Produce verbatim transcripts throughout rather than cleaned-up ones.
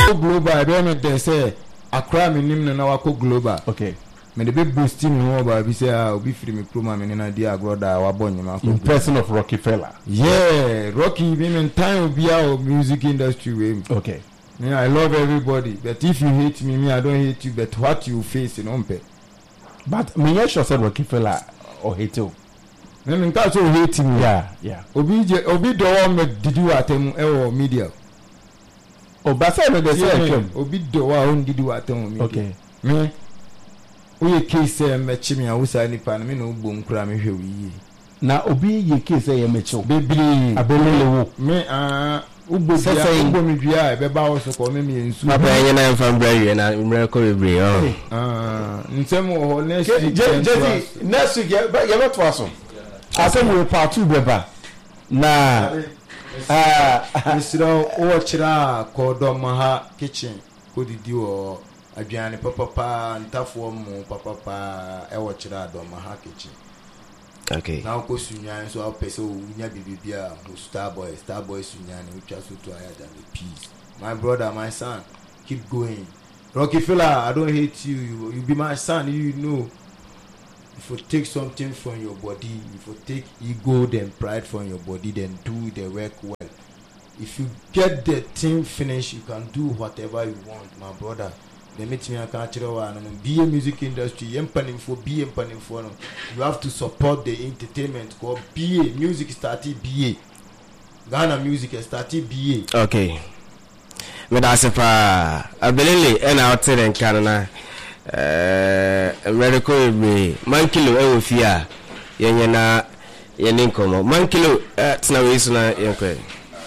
global I don't they say Accra me nim na wako global. Okay. Me the big boosting no ba bi say ah obi free me promo me na dia agroda wa bonye ma ko. In person of Rockefeller. Yeah, Rocky be in time obi our music industry way. Okay. Yeah, I love everybody, but if you hate me, me I don't hate you, but what you face in umpe. But me yes sure said Rockefeller or hate you. Me me ka so hate me. Yeah, yeah. Obi je obi do one me did you atem e media. Oh, but say me dey say obi do wa on did you atem media. Okay. Me we case me chi me awusa nipa na me no bom kura me hwe wi. Na obi ye case e me chi. Bebili abelele wo. Me ah Ubo Sasa mi bia e be ba wo so ko me me nsu. Papa yen na mfam brawie na mre ko bebre oh. Ah, nsem ho next week. Jezi next week ye be to aso. Asem we part two beba. Na ah misro o chira ko do ha kitchen ko didi o aduane papa pa ntafo mu papa pa e wo chira do ha kitchen. Okay. Now ko sunya so apese o nya bibibia star boy star boy sunya ni utwa so to higher than the peace. My brother, my son, keep going. Rockefeller, I don't hate you. You, you be my son. You know, if you take something from your body, if you take ego then pride from your body, then do the work well. If you get the thing finished, you can do whatever you want, my brother. They meet me a culture and be a music industry, empaning for be empaning for you have to support the entertainment called B A music started B A. Ghana music started B A. Okay. Me da se pa abelele e na hotel en Canada eh medical be man kilo e wo fi a yenye na yeni nkomo man kilo eh tna we so na yenkwe.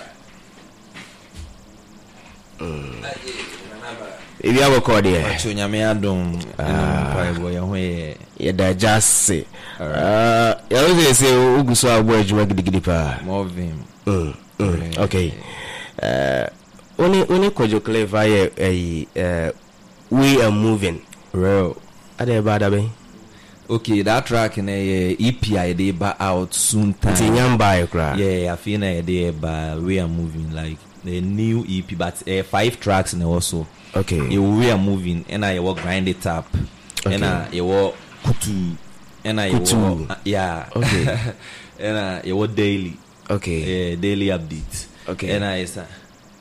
Mm. Ibi abo ko de acho nyame adom eno mpaebo ye ho ye ye da jase ah ya wo se uguso abo adwuma gidigidi pa moving. Mm. Okay. Uh Only only Kojo Clever eh uh we are moving. Real. Ade ba da be. Okay, that track in a E P I they ba out soon time. Tinyamba ekra. Yeah, I feel na they ba we are moving like the new E P but uh, five tracks in also. Okay. You we are moving and I will grind it up. Okay. And I you will kutu and I will uh, yeah. Okay. And I you will daily. Okay. Yeah, daily update. Okay. And I is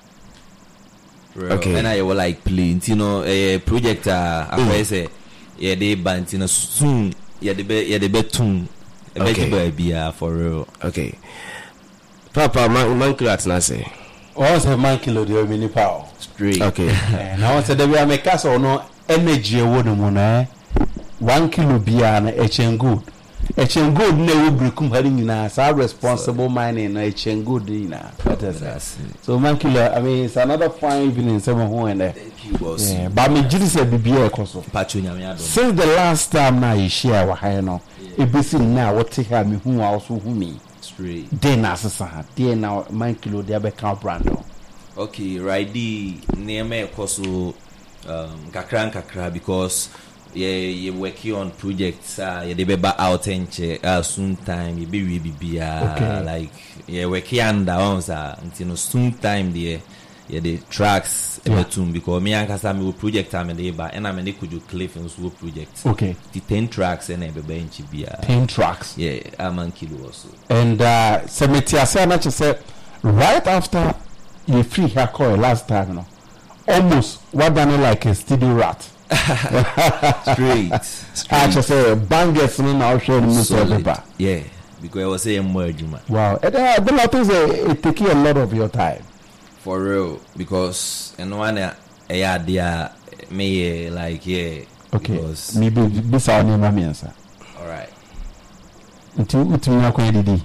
okay. And I will like play, you know, a project. Uh, I say, yeah, they band, you know, soon. Yeah, the be, yeah, the betun. Okay. Be uh, for real. Okay. Papa, man, man, kilo at say. Oh, say man kilo the mini power. Straight. Okay. Now say the way I make us or no energy wo no mo na. One kilo bia na echen good. Echen good na we brekum hari nyina sa responsible mining na echen good nyina. That is that. So man kilo, I mean it's another fine evening some ho and there. Thank you boss. Yeah, but me jiri say bibia ekoso. Pacho nyame adom. Since the last time na you share wa ha no, e besi na what take her me hu also hu me. Straight. Then asesa, then now man kilo dey be count brand. Okay, right the name ekoso um kakra kakra because yeah, you working on projects. Uh, yeah, they be back out and uh, soon time. You be we be uh, okay. Like yeah, working under ons. Uh, until soon time the yeah the tracks yeah. Tune because me and Kasa me will project time and they ba and I mean they could do cliff and so project. Okay. The ten tracks and be bench be uh, ten tracks. Yeah, a man kilo also. And uh, Semeti I said not say right after you free her call last time, no, almost what done like a steady rat. Straight. Straight. I just say bangers no now show the most of the yeah, because I was saying merge man. Wow, and uh, the lot is uh, it take you a lot of your time. For real, because and one uh, yeah, they me like yeah. Okay. Because maybe this our name answer. All right. Until until you are D.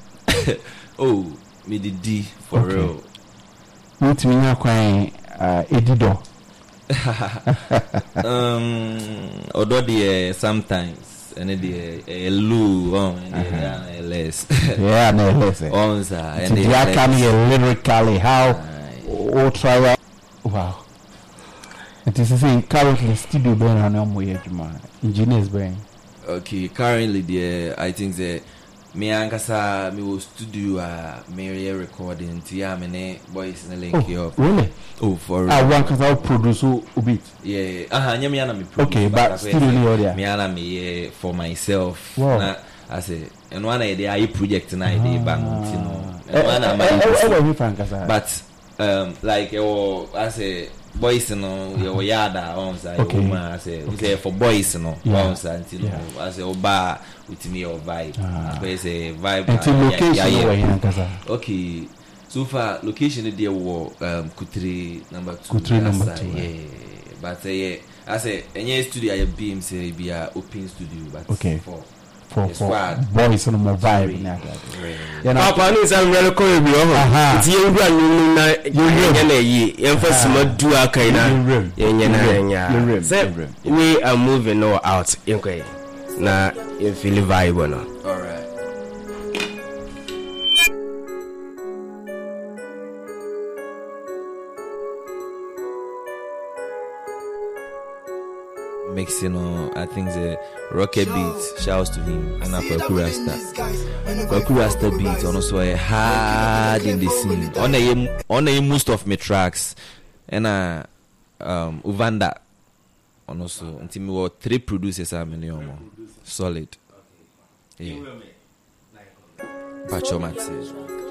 Oh, me the D for okay. Real. Until you are quite uh editor. um, although the uh, sometimes and the uh, Lou on and the less, yeah, no less. On sir, and the can lyrically how or try. Wow, it is saying currently studio burn on your way, engineers burn. Okay, currently the uh, I think the me ankasa me was studio a me recording ti ya me ne boys na link oh, up. Really? Oh, for ah one kasa produce a bit. Yeah, aha nya me ana me produce. Okay, but still no order. Me ana me for myself. Wow. Na I say and one idea I project na idea bang you know. And one am but um like oh I say boys no your yada on say okay. I say we say for boys no on say you know I say oba with me or vibe but say vibe until location okay so far location there wo um Kutri number two Kutri number two yeah but uh, yeah I say any studio I beam say be a open studio but okay for for for boys on my vibe na papa ni sam really ko bi o ho ti ye wura nyunu na ye na yi ye fa sima du akai na ye nya na nya say we are moving no out inkwai na you feel vibe no all right mixing on I think the Rocket Beat shouts to him and for Kurasta for Kurasta beat on also a hard in the scene on a on a most of my tracks and uh um Uvanda on also until me were three producers are million solid yeah Pacho Maxi